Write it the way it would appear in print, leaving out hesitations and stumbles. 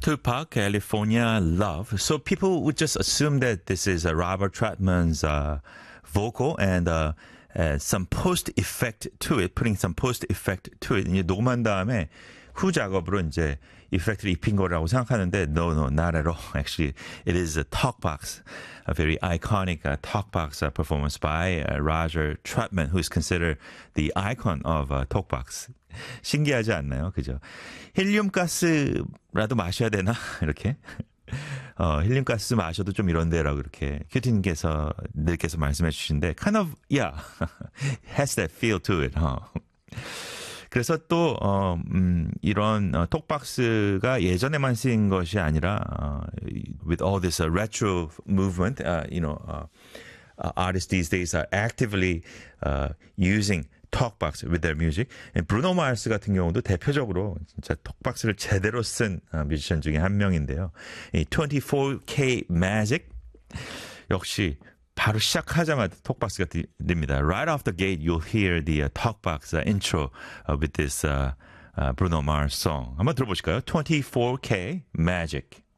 Tupac, California Love. So people would just assume that this is Robert Trotman's vocal and some post effect to it, putting some post effect to it. 이제 녹음한 다음에 후 작업으로 이제 이펙트를 입힌 거라고 생각하는데 no, not at all. Actually, it is a talkbox, a very iconic talkbox performance by Roger Troutman, who is considered the icon of talkbox. 신기하지 않나요? 그죠? 헬륨가스라도 마셔야 되나? 이렇게. 헬륨가스 마셔도 좀 이런데라고 이렇게 큐틴께서 늘께서 말씀해 주신데 kind of, yeah, has that feel to it, huh? 그래서 또 이런 톡박스가 예전에만 쓰인 것이 아니라 with all this retro movement, artists these days are actively using 톡박스 with their music. 브루노 마르스 같은 경우도 대표적으로 진짜 톡박스를 제대로 쓴 뮤지션 중에 한 명인데요. 이 24K Magic 역시 바로 시작하자마자 톡박스가 들립니다. Right off the gate, you'll hear the talkbox intro with this Bruno Mars song. 한번 들어보실까요? 24K Magic.